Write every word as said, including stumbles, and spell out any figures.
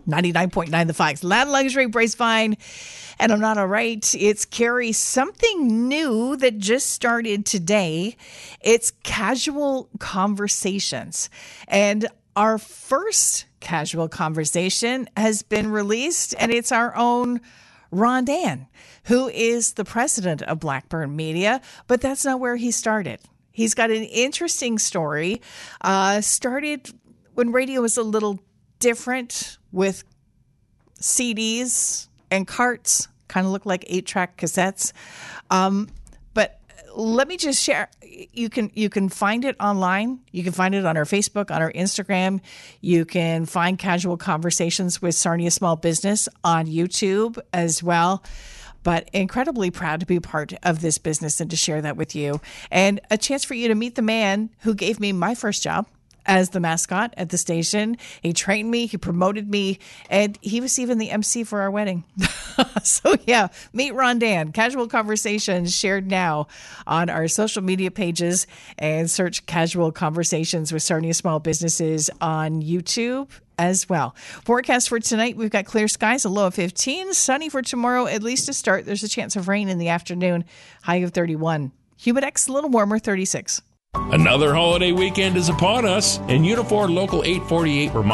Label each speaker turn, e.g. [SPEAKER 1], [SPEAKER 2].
[SPEAKER 1] ninety-nine point nine The Fox. Land Luxury, Bryce Vine. And I'm not all right. It's Carrie. Something new that just started today. It's Casual Conversations. And our first casual conversation has been released, and it's our own Ron Dan, who is the president of Blackburn Media, but that's not where he started. He's got an interesting story. Uh, started when radio was a little different with C Ds and carts, kind of look like eight-track cassettes. Um, but let me just share. You can you can find it online. You can find it on our Facebook, on our Instagram. You can find Casual Conversations with Sarnia Small Business on YouTube as well. But incredibly proud to be part of this business and to share that with you. And a chance for you to meet the man who gave me my first job as the mascot at the station. He trained me, he promoted me, and he was even the M C for our wedding. So yeah, meet Ron Dan. Casual Conversations shared now on our social media pages, and search Casual Conversations with Sarnia Small Businesses on YouTube as well. Forecast for tonight, we've got clear skies, a low of fifteen. Sunny for tomorrow, at least to start. There's a chance of rain in the afternoon, high of thirty-one. Humidex, a little warmer, thirty-six.
[SPEAKER 2] Another holiday weekend is upon us, and Unifor Local eight forty-eight reminds